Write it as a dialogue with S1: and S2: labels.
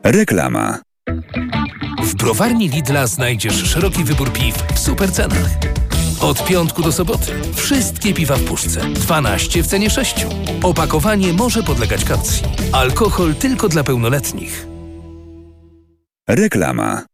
S1: Reklama.
S2: W browarni Lidla znajdziesz szeroki wybór piw w super cenach. Od piątku do soboty wszystkie piwa w puszce. 12 w cenie 6. Opakowanie może podlegać kaucji. Alkohol tylko dla pełnoletnich.
S1: Reklama.